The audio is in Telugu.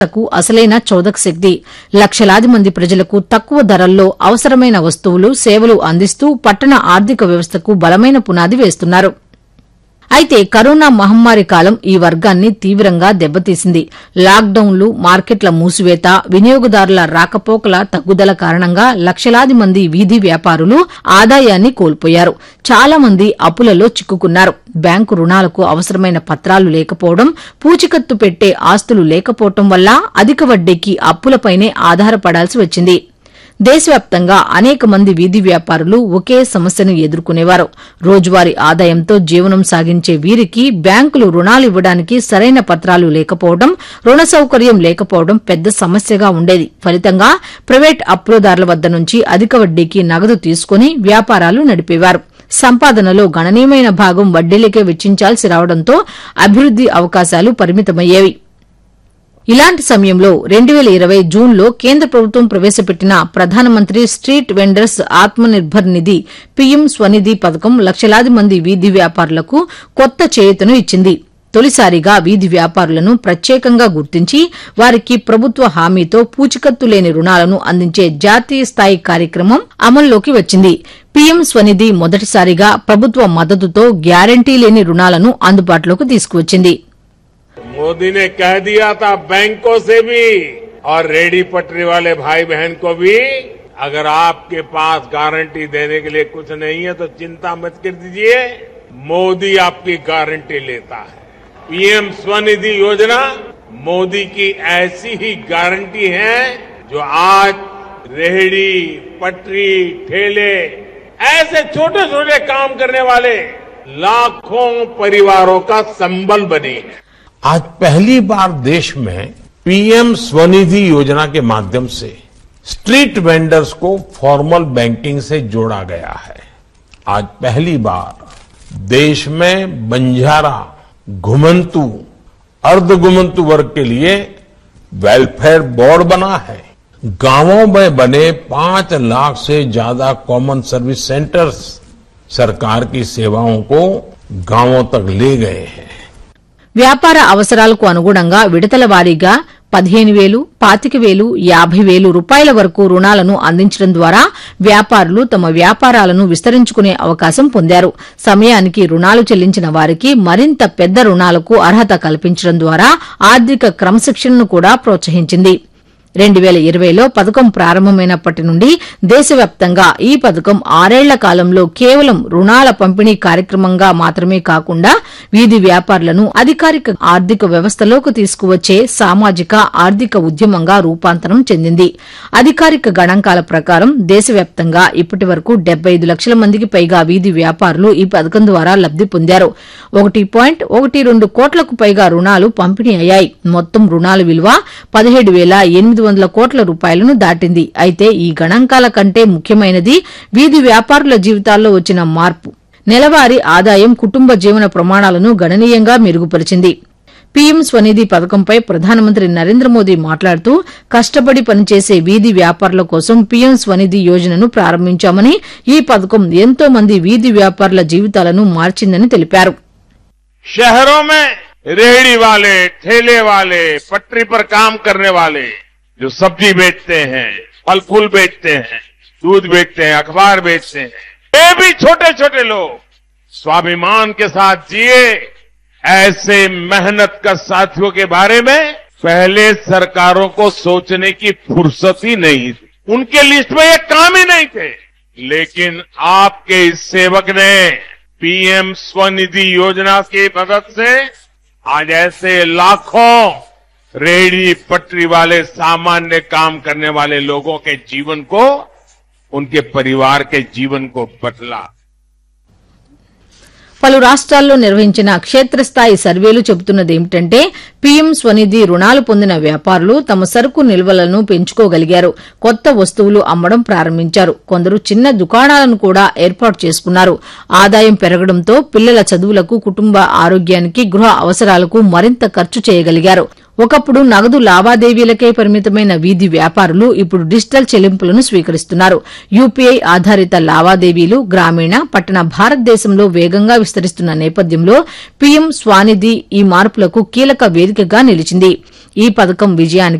కు అసలైన చోదక శక్తి. లక్షలాది మంది ప్రజలకు తక్కువ ధరల్లో అవసరమైన వస్తువులు, సేవలు అందిస్తూ పట్టణ ఆర్థిక వ్యవస్థకు బలమైన పునాది వేస్తున్నారు. అయితే కరోనా మహమ్మారి కాలం ఈ వర్గాన్ని తీవ్రంగా దెబ్బతీసింది. లాక్డౌన్లు, మార్కెట్ల మూసివేత, వినియోగదారుల రాకపోకల తగ్గుదల కారణంగా లక్షలాది మంది వీధి వ్యాపారులు ఆదాయాన్ని కోల్పోయారు. చాలా మంది అప్పులలో చిక్కుకున్నారు. బ్యాంకు రుణాలకు అవసరమైన పత్రాలు లేకపోవడం, పూచికత్తు పెట్టే ఆస్తులు లేకపోవడం వల్ల అధిక వడ్డీకి అప్పులపైనే ఆధారపడాల్సి వచ్చింది. దేశవ్యాప్తంగా అనేక మంది వీధి వ్యాపారులు ఒకే సమస్యను ఎదుర్కొనేవారు. రోజువారీ ఆదాయంతో జీవనం సాగించే వీరికి బ్యాంకులు రుణాలివ్వడానికి సరైన పత్రాలు లేకపోవడం, రుణ సౌకర్యం లేకపోవడం పెద్ద సమస్యగా ఉండేది. ఫలితంగా ప్రైవేట్ అప్పులదారుల వద్ద నుంచి అధిక వడ్డీకి నగదు తీసుకుని వ్యాపారాలు నడిపేవారు. సంపాదనలో గణనీయమైన భాగం వడ్డీలకే వెచ్చించాల్సి రావడంతో అభివృద్ది అవకాశాలు పరిమితమయ్యేవి. ఇలాంటి సమయంలో 2020 జూన్లో కేంద్ర ప్రభుత్వం ప్రవేశపెట్టిన ప్రధానమంత్రి స్ట్రీట్ వెండర్స్ ఆత్మనిర్భర్ నిధి పీఎం స్వనిధి పథకం లక్షలాది మంది వీధి వ్యాపారులకు కొత్త చేయూతను ఇచ్చింది. తొలిసారిగా వీధి వ్యాపారులను ప్రత్యేకంగా గుర్తించి వారికి ప్రభుత్వ హామీతో పూచికత్తు లేని రుణాలను అందించే జాతీయ స్థాయి కార్యక్రమం అమల్లోకి వచ్చింది. పీఎం స్వనిధి మొదటిసారిగా ప్రభుత్వ మద్దతుతో గ్యారంటీ లేని రుణాలను అందుబాటులోకి తీసుకువచ్చింది. मोदी ने कह दिया था बैंकों से भी और रेडी पटरी वाले भाई बहन को भी, अगर आपके पास गारंटी देने के लिए कुछ नहीं है तो चिंता मत कर दीजिए, मोदी आपकी गारंटी लेता है। पीएम स्वनिधि योजना मोदी की ऐसी ही गारंटी है जो आज रेहड़ी, पटरी, ठेले, ऐसे छोटे छोटे काम करने वाले लाखों परिवारों का संबल बनी है। आज पहली बार देश में पीएम स्वनिधि योजना के माध्यम से स्ट्रीट वेंडर्स को फॉर्मल बैंकिंग से जोड़ा गया है। आज पहली बार देश में बंजारा, घुमंतु, अर्धघुमंतु वर्ग के लिए वेलफेयर बोर्ड बना है। गांवों में बने 5 लाख से ज्यादा कॉमन सर्विस सेंटर्स सरकार की सेवाओं को गांवों तक ले गए हैं। వ్యాపార అవసరాలకు అనుగుణంగా విడతల వారీగా 15,000, 25,000, 50,000 రూపాయల వరకు రుణాలను అందించడం ద్వారా వ్యాపారులు తమ వ్యాపారాలను విస్తరించుకునే అవకాశం పొందారు. సమయానికి రుణాలు చెల్లించిన వారికి మరింత పెద్ద రుణాలకు అర్హత కల్పించడం ద్వారా ఆర్థిక క్రమశిక్షణను కూడా ప్రోత్సహించింది. 2020లో పథకం ప్రారంభమైనప్పటి నుండి దేశవ్యాప్తంగా ఈ పథకం 6 ఏళ్ల కాలంలో కేవలం రుణాల పంపిణీ కార్యక్రమంగా మాత్రమే కాకుండా వీధి వ్యాపారులను అధికారిక ఆర్థిక వ్యవస్థలోకి తీసుకువచ్చే సామాజిక ఆర్థిక ఉద్యమంగా రూపాంతరం చెందింది. అధికారిక గణాంకాల ప్రకారం దేశవ్యాప్తంగా ఇప్పటి వరకు 75 లక్షల మందికి పైగా వీధి వ్యాపారులు ఈ పథకం ద్వారా లబ్ది పొందారు. 1.12 కోట్లకు పైగా రుణాలు పంపిణీ అయ్యాయి. మొత్తం రుణాల విలువ 17,800 కోట్ల రూపాయలను దాటింది. అయితే ఈ గణాంకాల కంటే ముఖ్యమైనది వీధి వ్యాపారుల జీవితాల్లో వచ్చిన మార్పు. నెలవారీ ఆదాయం కుటుంబ జీవన ప్రమాణాలను గణనీయంగా మెరుగుపరిచింది. పీఎం స్వనిధి పథకంపై ప్రధానమంత్రి నరేంద్ర మోదీ మాట్లాడుతూ కష్టపడి పనిచేసే వీధి వ్యాపారుల కోసం పీఎం స్వనిధి యోజనను ప్రారంభించామని, ఈ పథకం ఎంతో మంది వీధి వ్యాపారుల జీవితాలను మార్చిందని తెలిపారు. शहरों में रेहड़ी वाले, ठेले वाले, पटरी पर काम करने वाले, जो सब्जी बेचते हैं, फल फूल बेचते हैं, दूध बेचते हैं, अखबार बेचते हैं, ये भी छोटे छोटे लोग स्वाभिमान के साथ जिए। ऐसे मेहनत कर साथियों के बारे में पहले सरकारों को सोचने की फुर्सत ही नहीं थी, उनके लिस्ट में ये काम ही नहीं थे। लेकिन आपके इस सेवक ने पीएम स्वनिधि योजना की मदद से आज ऐसे लाखों रेहड़ी पटरी वाले सामान्य काम करने वाले लोगों के जीवन को, उनके परिवार के जीवन को बदला। పలు రాష్ట్రాల్లో నిర్వహించిన క్షేత్రస్థాయి సర్వేలు చెబుతున్నదేమిటంటే పీఎం స్వనిధి రుణాలు పొందిన వ్యాపారులు తమ సరుకు నిల్వలను పెంచుకోగలిగారు. కొత్త వస్తువులు అమ్మడం ప్రారంభించారు. కొందరు చిన్న దుకాణాలను కూడా ఏర్పాటు చేసుకున్నారు. ఆదాయం పెరగడంతో పిల్లల చదువులకు, కుటుంబ ఆరోగ్యానికి, గృహ అవసరాలకు మరింత ఖర్చు చేయగలిగారు. ఒకప్పుడు నగదు లావాదేవీలకే పరిమితమైన వీధి వ్యాపారులు ఇప్పుడు డిజిటల్ చెల్లింపులను స్వీకరిస్తున్నారు. యూపీఐ ఆధారిత లావాదేవీలు గ్రామీణ, పట్టణ భారతదేశంలో వేగంగా విస్తరిస్తున్న నేపథ్యంలో పీఎం స్వనిధి ఈ మార్పులకు కీలక వేదికగా నిలిచింది. ఈ పథకం విజయానికి